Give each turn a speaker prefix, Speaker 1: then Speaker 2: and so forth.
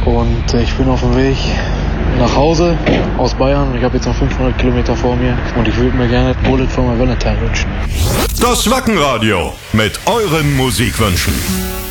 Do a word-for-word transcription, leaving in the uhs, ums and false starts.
Speaker 1: und ich bin auf dem Weg nach Hause aus Bayern. Ich habe jetzt noch fünfhundert Kilometer vor mir und ich würde mir gerne Bullet for my Valentine wünschen.
Speaker 2: Das Wackenradio mit euren Musikwünschen.